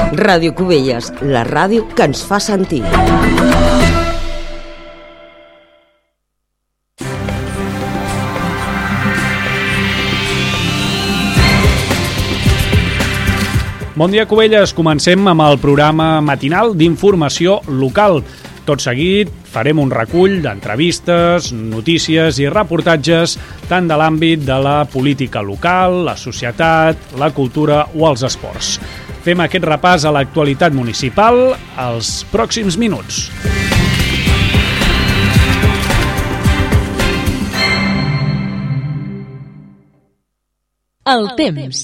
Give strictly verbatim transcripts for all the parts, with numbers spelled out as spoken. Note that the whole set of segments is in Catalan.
Ràdio Cubelles, la ràdio que ens fa sentir. Bon dia, Cubelles. Comencem amb el programa matinal d'informació local. Tot seguit farem un recull d'entrevistes, notícies i reportatges tant de l'àmbit de la política local, la societat, la cultura o els esports. Fem aquest repàs a l'actualitat municipal als pròxims minuts. El temps.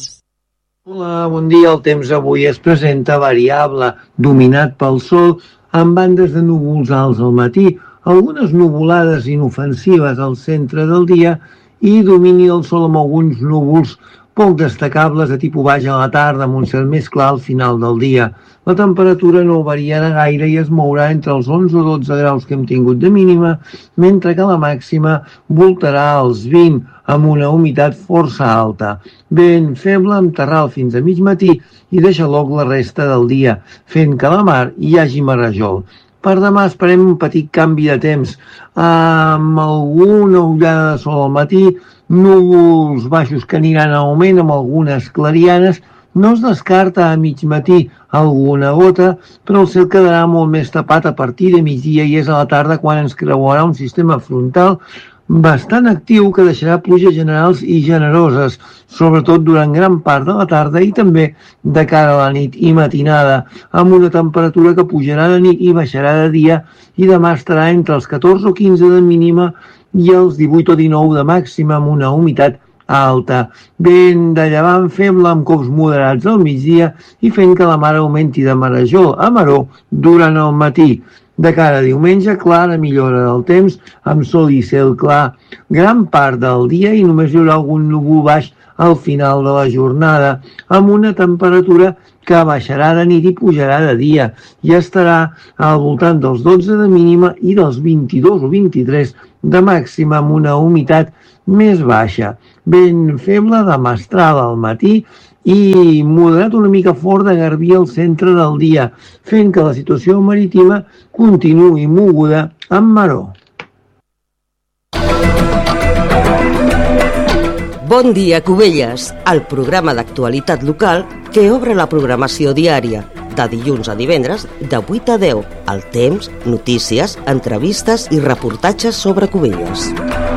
Hola, bon dia. El temps avui es presenta variable, dominat pel sol, amb bandes de núvols alts al matí, algunes nuvolades inofensives al centre del dia i domini del sol amb alguns núvols poc destacables de tipus baix a la tarda, amb un cel més clar al final del dia. La temperatura no variarà gaire i es mourà entre els onze o dotze graus que hem tingut de mínima, mentre que la màxima voltarà als vint, amb una humitat força alta. Vent feble amb terral fins a mig matí i deixa l'oc la resta del dia, fent que a la mar hi hagi marejol. Per demà esperem un petit canvi de temps, amb alguna ullada de sol al matí, núvols baixos que aniran a augment amb algunes clarianes. No es descarta a mig matí alguna gota, però el cel quedarà molt més tapat a partir de migdia i és a la tarda quan ens creuarà un sistema frontal bastant actiu que deixarà pluges generals i generoses, sobretot durant gran part de la tarda i també de cara a la nit i matinada, amb una temperatura que pujarà de nit i baixarà de dia i demà estarà entre els catorze o quinze de mínima i els divuit o dinou de màxima amb una humitat alta. Vent de llevant feble amb cops moderats al migdia i fent que la mar augmenti de marejol a maror durant el matí. De cara a diumenge, clara millora del temps, amb sol i cel clar gran part del dia i només hi haurà algun núvol baix al final de la jornada, amb una temperatura que baixarà de nit i pujarà de dia i estarà al voltant dels dotze de mínima i dels vint-i-dos o vint-i-tres de màxima amb una humitat més baixa. Vent feble de mestral al matí i moderat una mica fort de garbí al centre del dia, fent que la situació marítima continuï moguda amb maror. Bon dia, Cubelles, el programa d'actualitat local que obre la programació diària, de dilluns a divendres, de vuit a deu, el temps, notícies, entrevistes i reportatges sobre Cubelles.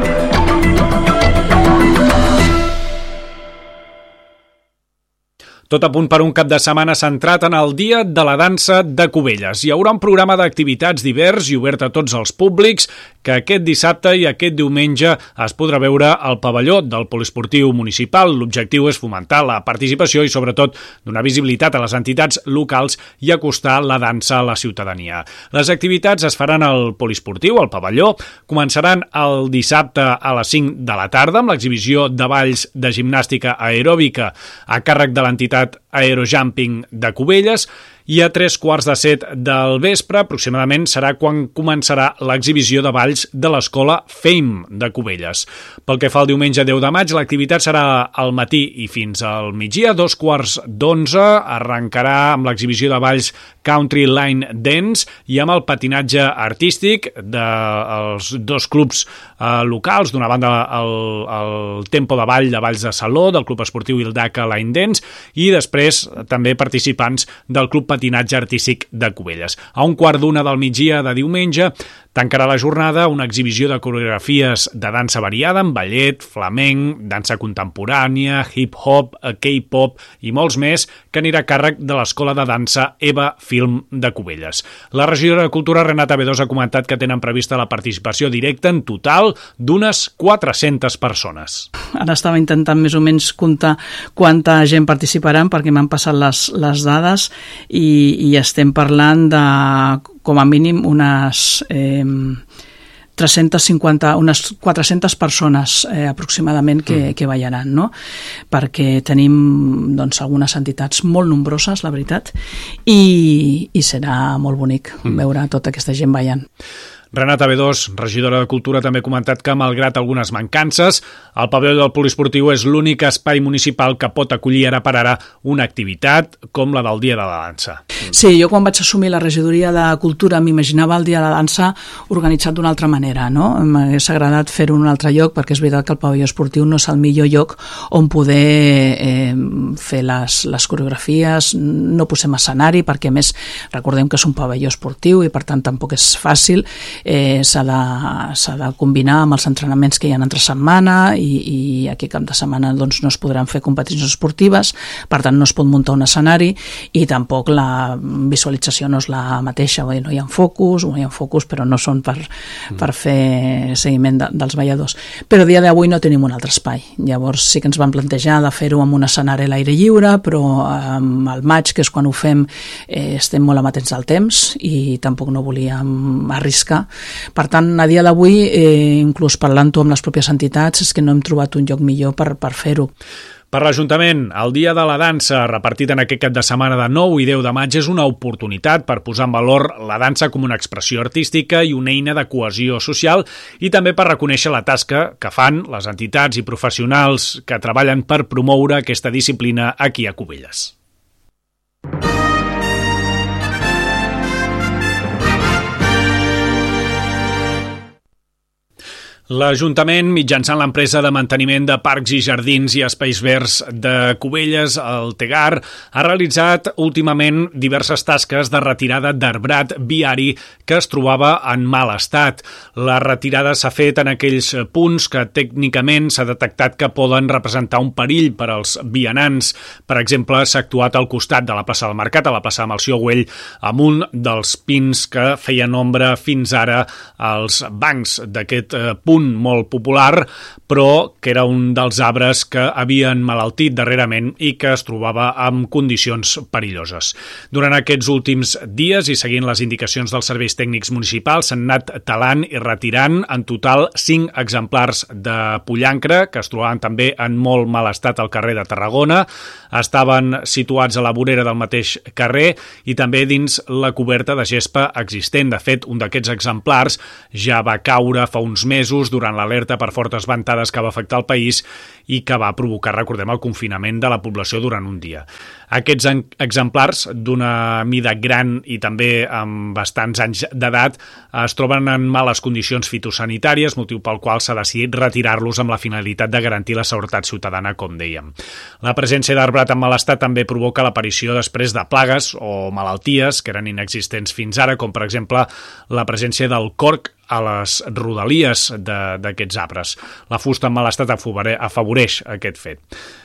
Tot a punt per un cap de setmana centrat en el Dia de la Dansa de Cubelles. Hi haurà un programa d'activitats divers i obert a tots els públics que aquest dissabte i aquest diumenge es podrà veure al pavelló del Poliesportiu Municipal. L'objectiu és fomentar la participació i, sobretot, donar visibilitat a les entitats locals i acostar la dansa a la ciutadania. Les activitats es faran al Poliesportiu, al pavelló. Començaran el dissabte a les cinc de la tarda amb l'exhibició de balls de gimnàstica aeròbica a càrrec de l'entitat Aerojumping de Cubelles i a tres quarts de set del vespre, aproximadament, serà quan començarà l'exhibició de balls de l'escola Fame de Cubelles. Pel que fa al diumenge deu de maig, l'activitat serà al matí i fins al migdia, dos quarts d'onze, arrencarà amb l'exhibició de balls Country Line Dance i amb el patinatge artístic dels dos clubs eh, locals, d'una banda el, el tempo de ball de Valls de Saló, del Club Esportiu Ildaca Line Dance, i després també participants del Club Patinatge Artístic de Cubelles. A un quart d'una del migdia de diumenge tancarà la jornada una exhibició de coreografies de dansa variada amb ballet, flamenc, dansa contemporània, hip-hop, K-pop i molts més, que anirà a càrrec de l'Escola de Dansa Eva Film de Cubelles. La regidora de Cultura, Renata Bedós, ha comentat que tenen prevista la participació directa en total d'unes quatre-centes persones. Ara estava intentant més o menys comptar quanta gent participaran perquè m'han passat les, les dades i, i estem parlant de com a mínim unes eh, tres-centes cinquanta, unes quatre-centes persones eh, aproximadament que, mm. que ballaran, no? Perquè tenim doncs, algunes entitats molt nombroses, la veritat, i, i serà molt bonic mm. veure tota aquesta gent ballant. Renata Bedós, regidora de Cultura, també ha comentat que, malgrat algunes mancances, el pavelló del poliesportiu és l'únic espai municipal que pot acollir ara per ara una activitat com la del Dia de la Dansa. Sí, jo quan vaig assumir la regidoria de Cultura m'imaginava el Dia de la Dansa organitzat d'una altra manera, no? M'hagués agradat fer-ho en un altre lloc, perquè és veritat que el pavelló esportiu no és el millor lloc on poder eh, fer les, les coreografies, no posem escenari, perquè a més recordem que és un pavelló esportiu i per tant tampoc és fàcil. Eh, s'ha de, s'ha de combinar amb els entrenaments que hi ha entre setmana i, i aquí cap de setmana doncs, no es podran fer competicions esportives, per tant no es pot muntar un escenari i tampoc la visualització no és la mateixa, vull dir, no hi ha focus, o hi ha focus però no són per, per fer seguiment de, dels balladors. Però a dia d'avui no tenim un altre espai, llavors sí que ens vam plantejar de fer-ho amb un escenari a l'aire lliure, però amb el maig, que és quan ho fem, eh, estem molt amatents al temps i tampoc no volíem arriscar. Per tant, a dia d'avui, eh, inclús parlant-ho amb les pròpies entitats, és que no hem trobat un lloc millor per, per fer-ho. Per l'Ajuntament, el Dia de la Dansa, repartit en aquest cap de setmana de nou i deu de maig, és una oportunitat per posar en valor la dansa com una expressió artística i una eina de cohesió social i també per reconèixer la tasca que fan les entitats i professionals que treballen per promoure aquesta disciplina aquí a Cubelles. L'Ajuntament, mitjançant l'empresa de manteniment de parcs i jardins i espais verds de Cubelles, el Tegar, ha realitzat últimament diverses tasques de retirada d'arbrat viari que es trobava en mal estat. La retirada s'ha fet en aquells punts que tècnicament s'ha detectat que poden representar un perill per als vianants. Per exemple, s'ha actuat al costat de la plaça del Mercat, a la plaça de Melcior Güell, amb un dels pins que feien ombra fins ara als bancs d'aquest punt molt popular, però que era un dels arbres que havien malaltit darrerament i que es trobava en condicions perilloses. Durant aquests últims dies i seguint les indicacions dels serveis tècnics municipals s'han anat talant i retirant en total cinc exemplars de pollancre que es trobaven també en molt mal estat al carrer de Tarragona. Estaven situats a la vorera del mateix carrer i també dins la coberta de gespa existent. De fet, un d'aquests exemplars ja va caure fa uns mesos durant l'alerta per fortes ventades que va afectar el país i que va provocar, recordem, el confinament de la població durant un dia. Aquests exemplars d'una mida gran i també amb bastants anys d'edat es troben en males condicions fitosanitàries, motiu pel qual s'ha decidit retirar-los amb la finalitat de garantir la seguretat ciutadana, com dèiem. La presència d'arbrat en mal estat també provoca l'aparició després de plagues o malalties que eren inexistents fins ara, com per exemple la presència del corc a les rodalies d'aquests arbres. La fusta en mal estat afavoreix aquest fet.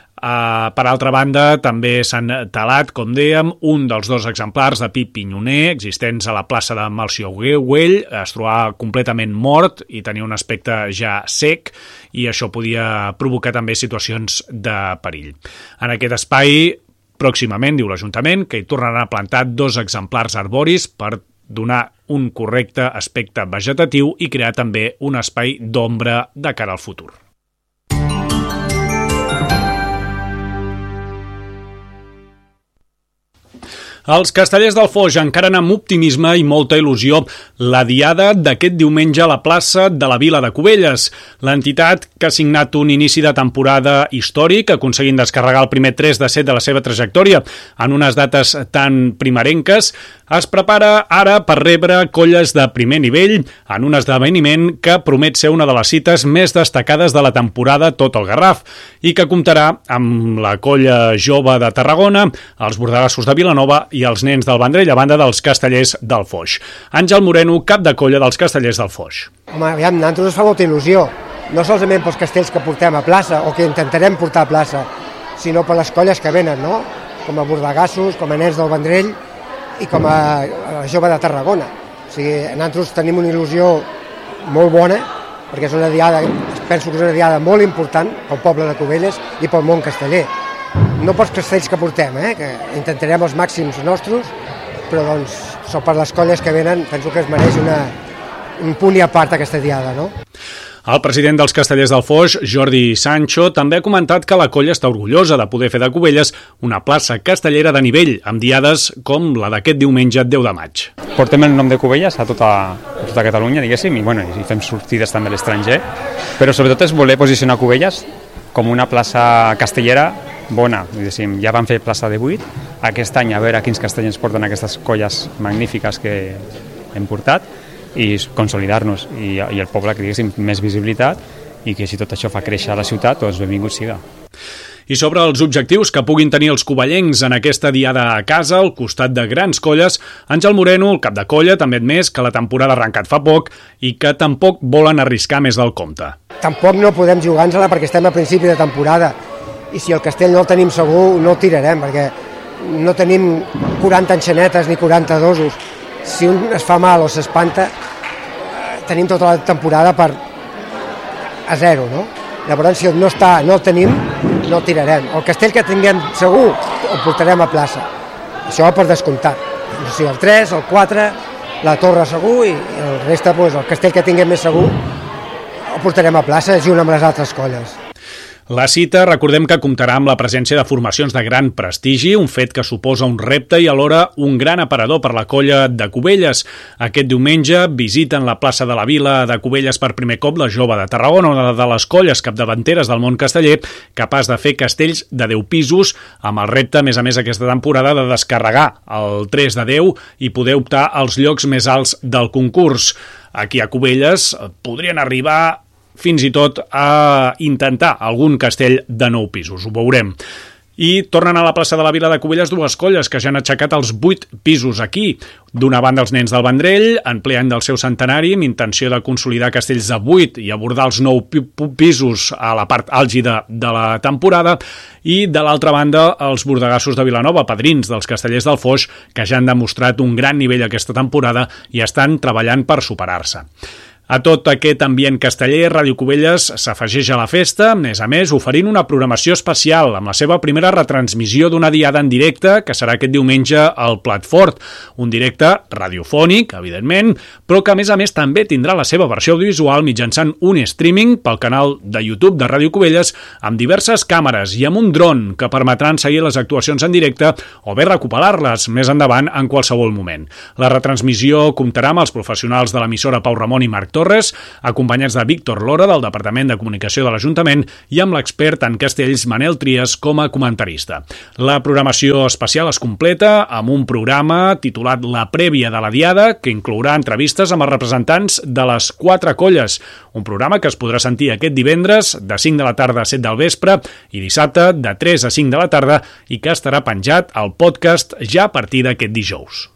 Uh, per altra banda, també s'han talat, com dèiem, un dels dos exemplars de pi pinyoner existents a la plaça de Melcior Güell. Es trobava completament mort i tenia un aspecte ja sec i això podia provocar també situacions de perill. En aquest espai, pròximament, diu l'Ajuntament, que hi tornaran a plantar dos exemplars arboris per donar un correcte aspecte vegetatiu i crear també un espai d'ombra de cara al futur. Els castellers del Foix encaren amb optimisme i molta il·lusió la diada d'aquest diumenge a la plaça de la Vila de Cubelles. L'entitat, que ha signat un inici de temporada històric, aconseguint descarregar el primer tres de set de la seva trajectòria en unes dates tan primerenques, es prepara ara per rebre colles de primer nivell en un esdeveniment que promet ser una de les cites més destacades de la temporada tot el Garraf i que comptarà amb la colla jove de Tarragona, els bordegassos de Vilanova i els nens del Vendrell, a banda dels castellers del Foix. Àngel Moreno, cap de colla dels castellers del Foix. Home, aviam, a nosaltres fa molta il·lusió, no solament pels castells que portem a plaça o que intentarem portar a plaça, sinó per les colles que venen, no? Com a bordegassos, com a nens del Vendrell i com a, a jove de Tarragona. O sigui, nosaltres tenim una il·lusió molt bona, perquè és una diada, penso que és una diada molt important pel poble de Cubelles i pel món casteller. No pels castells que portem, eh? Que intentarem els màxims nostres, però doncs, per les colles que venen, penso que es mereix una, un punt i a part aquesta diada, no? El president dels Castellers del Foix, Jordi Sancho, també ha comentat que la colla està orgullosa de poder fer de Cubelles una plaça castellera de nivell, amb diades com la d'aquest diumenge deu de maig. Portem el nom de Cubelles a tota, a tota Catalunya, diguéssim, i, bueno, i fem sortides també a l'estranger, però sobretot és voler posicionar Cubelles com una plaça castellera bona, diguéssim. Ja vam fer plaça de vuit, aquest any a veure quins castellers porten aquestes colles magnífiques que hem portat, i consolidar-nos i, i el poble que diguéssim més visibilitat i que si tot això fa créixer la ciutat, doncs benvingut siga. I sobre els objectius que puguin tenir els covellencs en aquesta diada a casa, al costat de grans colles, Àngel Moreno, el cap de colla, també ha admès que la temporada ha arrencat fa poc i que tampoc volen arriscar més del compte. Tampoc no podem jugar-nos-la perquè estem a principi de temporada i si el castell no el tenim segur no el tirarem perquè no tenim quaranta enxanetes ni quaranta dosos. Si un es fa mal o s'espanta, tenim tota la temporada per a zero, no? Llavors, si no, està, no el tenim, no el tirarem. El castell que tinguem segur, el portarem a plaça. Això per descomptat. O sigui, el tres, el quatre, la torre segur i el reste, doncs, el castell que tinguem més segur, el portarem a plaça junt amb les altres colles. La cita, recordem que comptarà amb la presència de formacions de gran prestigi, un fet que suposa un repte i alhora un gran aparador per la colla de Cubelles. Aquest diumenge visiten la plaça de la Vila de Cubelles per primer cop la Jove de Tarragona, una de les colles capdavanteres del món casteller, capaç de fer castells de deu pisos, amb el repte, a més a més, aquesta temporada de descarregar el tres de deu i poder optar als llocs més alts del concurs. Aquí a Cubelles podrien arribar fins i tot a intentar algun castell de nou pisos, ho veurem. I tornen a la plaça de la Vila de Cubelles dues colles que ja han aixecat els vuit pisos aquí. D'una banda els nens del Vendrell, en ple any del seu centenari, amb intenció de consolidar castells de vuit i abordar els nou pisos a la part àlgida de la temporada, i de l'altra banda els bordegassos de Vilanova, padrins dels Castellers del Foix, que ja han demostrat un gran nivell aquesta temporada i estan treballant per superar-se. A tot aquest ambient casteller, Ràdio Cubelles s'afegeix a la festa, a més a més, oferint una programació especial amb la seva primera retransmissió d'una diada en directe, que serà aquest diumenge al Plat Fort. Un directe radiofònic, evidentment, però que a més a més també tindrà la seva versió audiovisual mitjançant un streaming pel canal de YouTube de Ràdio Cubelles amb diverses càmeres i amb un dron que permetran seguir les actuacions en directe o bé recuperar-les més endavant en qualsevol moment. La retransmissió comptarà amb els professionals de l'emissora Pau Ramon i Marc Torres, acompanyats de Víctor Lora, del Departament de Comunicació de l'Ajuntament, i amb l'expert en castells Manel Trias com a comentarista. La programació especial es completa amb un programa titulat La Prèvia de la Diada, que inclourà entrevistes amb els representants de les quatre colles. Un programa que es podrà sentir aquest divendres de cinc de la tarda a set del vespre i dissabte de tres a cinc de la tarda i que estarà penjat al podcast ja a partir d'aquest dijous.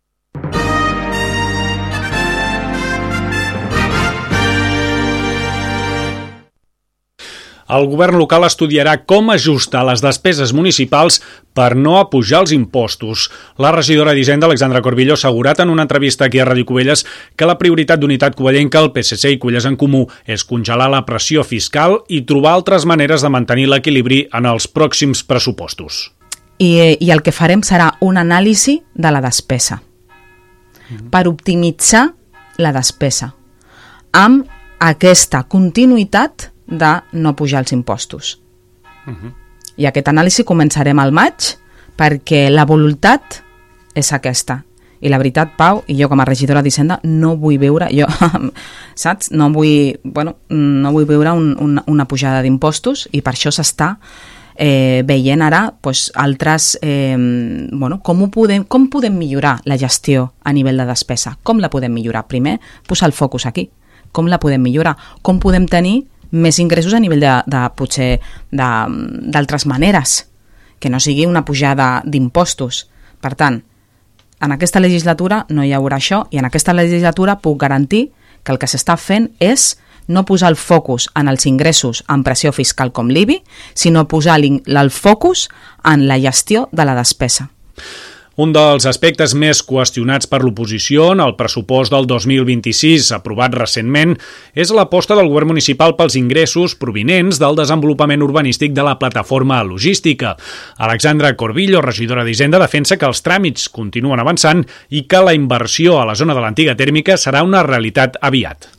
El govern local estudiarà com ajustar les despeses municipals per no apujar els impostos. La regidora d'Hisenda, Alexandra Corbillo, ha assegurat en una entrevista aquí a Ràdio Cubelles que la prioritat d'Unitat Covellenca, el P S C i Cubelles en Comú és congelar la pressió fiscal i trobar altres maneres de mantenir l'equilibri en els pròxims pressupostos. I, i el que farem serà un anàlisi de la despesa mm-hmm. per optimitzar la despesa amb aquesta continuïtat de no pujar els impostos. Uh-huh. I aquest anàlisi començarem al maig perquè la voluntat és aquesta. I la veritat, Pau, i jo com a regidora d'Hisenda no vull veure, jo, saps? No vull, bueno, no vull veure un, un, una pujada d'impostos i per això s'està eh, veient ara pues, altres, eh, bueno, com, ho podem, com podem millorar la gestió a nivell de despesa? Com la podem millorar? Primer, posar el focus aquí. Com la podem millorar? Com podem tenir més ingressos a nivell de, de potser d'altres maneres, que no sigui una pujada d'impostos. Per tant, en aquesta legislatura no hi haurà això i en aquesta legislatura puc garantir que el que s'està fent és no posar el focus en els ingressos en pressió fiscal com l'I B I, sinó posar el focus en la gestió de la despesa. Un dels aspectes més qüestionats per l'oposició en el pressupost del dos mil vint-i-sis, aprovat recentment, és l'aposta del govern municipal pels ingressos provinents del desenvolupament urbanístic de la plataforma logística. Alexandra Corbillo, regidora d'Hisenda, defensa que els tràmits continuen avançant i que la inversió a la zona de l'antiga tèrmica serà una realitat aviat.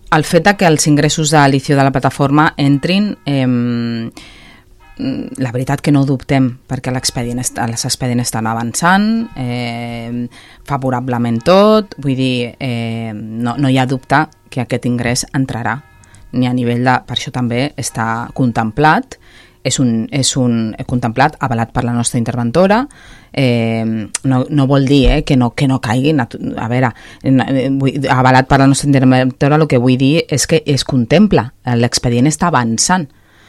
el fet de que els ingressos de l'Icio de la plataforma entrin, eh, la veritat que no ho dubtem, perquè l'expedient està, les expedients estan avançant, eh, favorablement tot, vull dir, eh, no, no hi ha dubte que aquest ingrés entrarà, ni a nivell de... Per això també està contemplat, és un, és un contemplat, avalat per la nostra interventora, eh, no, no vol dir eh, que, no, que no caiguin, a, a veure, vull, avalat per la nostra interventora, el que vull dir és que es contempla, l'expedient està avançant.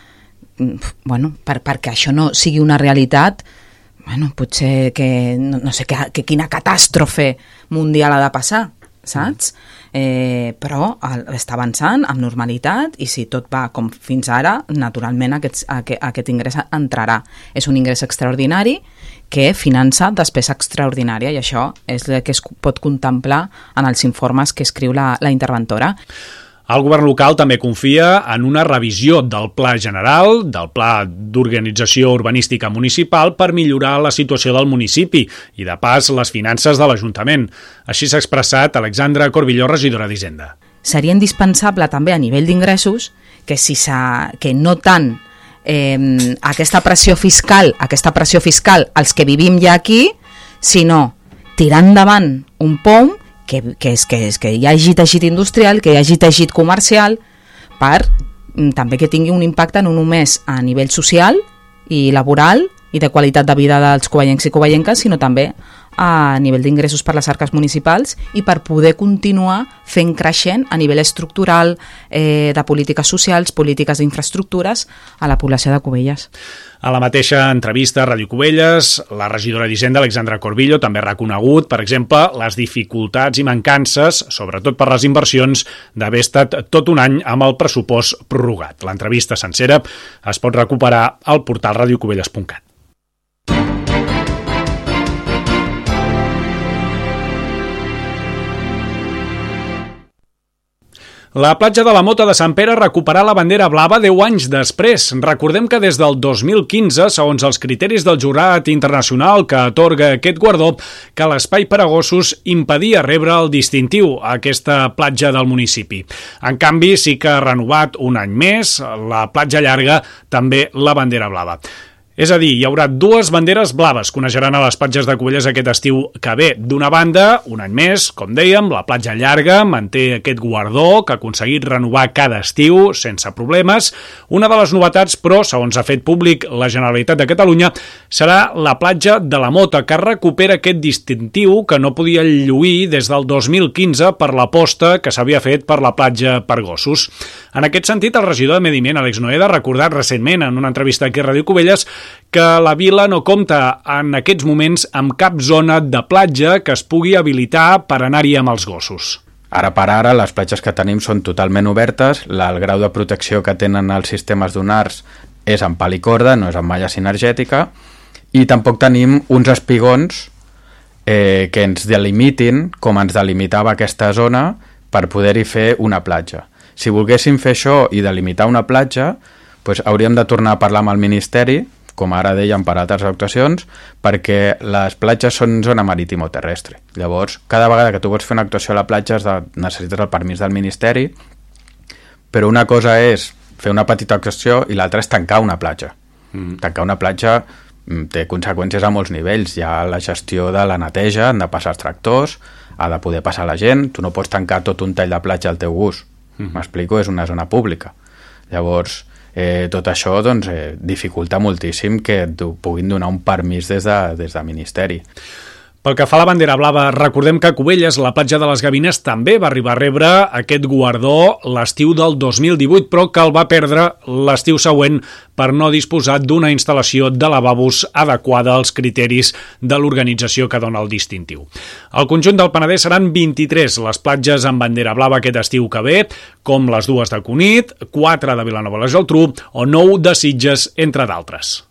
Bueno, per, perquè això no sigui una realitat, bueno, potser que, no, no sé, que, que quina catàstrofe mundial ha de passar, saps? Eh, però el, està avançant amb normalitat i si tot va com fins ara, naturalment aquest, aquest, aquest ingrés entrarà. És un ingrés extraordinari que finança despesa extraordinària i això és el que es pot contemplar en els informes que escriu la, la interventora. El govern local també confia en una revisió del Pla General, del Pla d'Organització Urbanística Municipal per millorar la situació del municipi i, de pas, les finances de l'Ajuntament. Així s'ha expressat Alexandra Corbilló, regidora d'Hisenda. Seria indispensable també a nivell d'ingressos que, si que no tant eh, aquesta pressió fiscal, aquesta pressió fiscal als que vivim ja aquí, sinó tirar endavant un P O M Que, que, és, que, és, que hi hagi teixit industrial, que hi hagi teixit comercial, per també que tingui un impacte no només a nivell social i laboral i de qualitat de vida dels covellencs i covellenques, sinó també a nivell d'ingressos per les arques municipals i per poder continuar fent creixent a nivell estructural eh, de polítiques socials, polítiques d'infraestructures a la població de Cubelles. A la mateixa entrevista a Ràdio Cubelles, la regidora d'Hisenda, Alexandra Corbilló, també ha reconegut, per exemple, les dificultats i mancances, sobretot per les inversions, d'haver estat tot un any amb el pressupost prorrogat. L'entrevista sencera es pot recuperar al portal radiocubelles punt cat. La platja de la Mota de Sant Pere recuperà la bandera blava deu anys després. Recordem que des del dos mil quinze, segons els criteris del jurat internacional que atorga aquest guardó, que l'espai per a gossos impedia rebre el distintiu a aquesta platja del municipi. En canvi, sí que ha renovat un any més la platja llarga, també la bandera blava. És a dir, hi haurà dues banderes blaves que onejaran a les platges de Cubelles aquest estiu que ve. D'una banda, un any més, com dèiem, la platja llarga manté aquest guardó que ha aconseguit renovar cada estiu sense problemes. Una de les novetats, però, segons ha fet públic la Generalitat de Catalunya, serà la platja de la Mota, que recupera aquest distintiu que no podia lluir des del dos mil quinze per l'aposta que s'havia fet per la platja per gossos. En aquest sentit, el regidor de Medi Ambient, Àlex Noeda, ha recordat recentment en una entrevista aquí a Ràdio Cubelles que la vila no compta en aquests moments amb cap zona de platja que es pugui habilitar per anar-hi amb els gossos. Ara per ara, les platges que tenim són totalment obertes, la, el grau de protecció que tenen els sistemes dunars és amb pal i corda, no és amb malla cinegètica, i tampoc tenim uns espigons eh, que ens delimitin com ens delimitava aquesta zona per poder-hi fer una platja. Si volguéssim fer això i delimitar una platja, doncs hauríem de tornar a parlar amb el Ministeri, com ara dèiem per altres actuacions, perquè les platges són zona marítima o terrestre. Llavors, cada vegada que tu vols fer una actuació a la platja has de, necessites el permís del Ministeri, però una cosa és fer una petita actuació i l'altra és tancar una platja. Mm. Tancar una platja té conseqüències a molts nivells. Hi ha la gestió de la neteja, han de passar els tractors, ha de poder passar la gent, tu no pots tancar tot un tall de platja al teu gust. M'explico, mm. és una zona pública. Llavors, Eh, tot això doncs, eh, dificulta moltíssim que et puguin donar un permís des de, des del Ministeri. Pel que fa a la bandera blava, recordem que a Cubelles, la platja de les Gavines, també va arribar a rebre aquest guardó l'estiu del dos mil divuit, però que el va perdre l'estiu següent per no disposar d'una instal·lació de lavabos adequada als criteris de l'organització que dona el distintiu. Al conjunt del Penedès seran vint-i-tres les platges amb bandera blava aquest estiu que ve, com les dues de Cunit, quatre de Vilanova i la Geltrú o nou de Sitges, entre d'altres.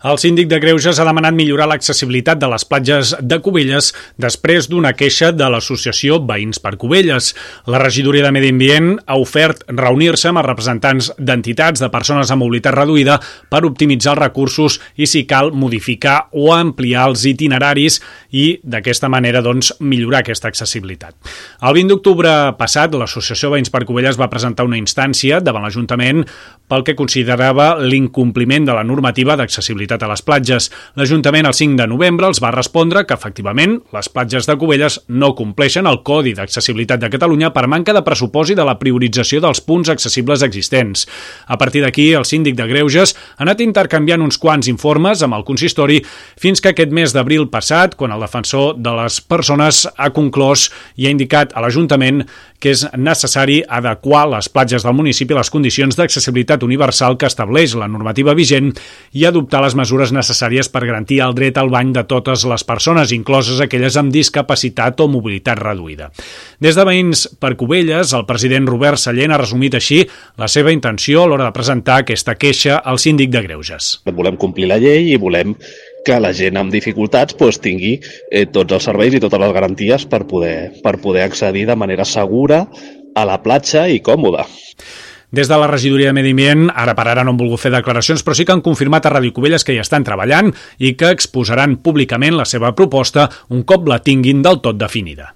El síndic de Greuges ha demanat millorar l'accessibilitat de les platges de Cubelles després d'una queixa de l'associació Veïns per Cubelles. La regidoria de Medi Ambient ha ofert reunir-se amb els representants d'entitats de persones amb mobilitat reduïda per optimitzar els recursos i, si cal, modificar o ampliar els itineraris i, d'aquesta manera, doncs, millorar aquesta accessibilitat. El vint d'octubre passat, l'associació Veïns per Cubelles va presentar una instància davant l'Ajuntament pel que considerava l'incompliment de la normativa d'accessibilitat a les platges. L'Ajuntament el cinc de novembre els va respondre que, efectivament, les platges de Cubelles no compleixen el Codi d'Accessibilitat de Catalunya per manca de pressupost i de la priorització dels punts accessibles existents. A partir d'aquí, el síndic de Greuges ha anat intercanviant uns quants informes amb el consistori fins que aquest mes d'abril passat, quan el defensor de les persones ha conclòs i ha indicat a l'Ajuntament que és necessari adequar les platges del municipi a les condicions d'accessibilitat universal que estableix la normativa vigent i adoptar les mesures necessàries per garantir el dret al bany de totes les persones, incloses aquelles amb discapacitat o mobilitat reduïda. Des de Veïns per Cubelles, el president Robert Sallent ha resumit així la seva intenció a l'hora de presentar aquesta queixa al síndic de Greuges. Volem complir la llei i volem que la gent amb dificultats pues, tingui eh, tots els serveis i totes les garanties per poder, per poder accedir de manera segura a la platja i còmoda. Des de la regidoria de Medi Ambient, ara per ara no han volgut fer declaracions, però sí que han confirmat a Ràdio Cubelles que hi estan treballant i que exposaran públicament la seva proposta un cop la tinguin del tot definida.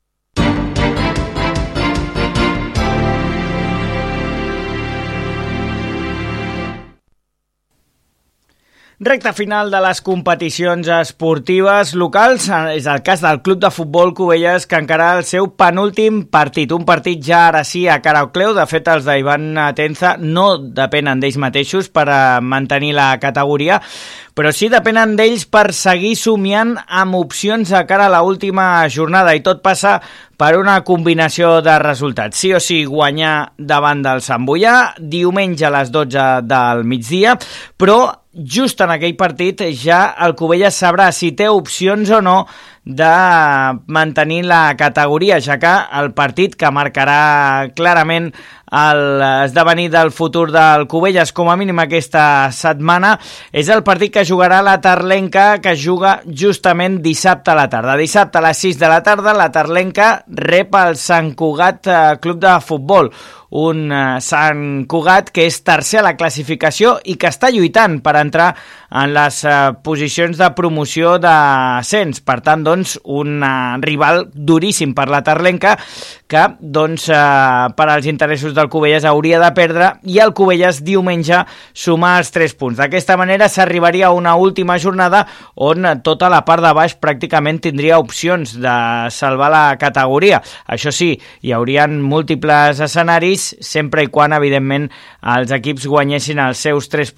Recta final de les competicions esportives locals. És el cas del Club de Futbol Cubelles, que encara el seu penúltim partit. Un partit ja ara sí a Caraucleu. De fet, els d'Ivan Atenza no depenen d'ells mateixos per mantenir la categoria, però sí depenen d'ells per seguir somiant amb opcions a cara a l'última jornada, i tot passa per una combinació de resultats. Sí o sí guanyar davant del Sant Boià, diumenge a les dotze del migdia, però just en aquell partit ja el Cubelles sabrà si té opcions o no de mantenir la categoria, ja que el partit que marcarà clarament l'esdevenir del futur del Cubelles, com a mínim aquesta setmana, és el partit que jugarà la Tarlenca, que juga justament dissabte a la tarda. Dissabte a les sis de la tarda, la Tarlenca rep el Sant Cugat Club de Futbol, un Sant Cugat que és tercer a la classificació i que està lluitant per entrar en les posicions de promoció d'ascens. Per tant, doncs, un rival duríssim per la Tarlenca que, doncs, per als interessos del Cubelles hauria de perdre, i el Cubelles diumenge sumar els tres punts. D'aquesta manera s'arribaria a una última jornada on tota la part de baix pràcticament tindria opcions de salvar la categoria. Això sí, hi haurien múltiples escenaris sempre i quan, evidentment, els equips guanyessin els seus tres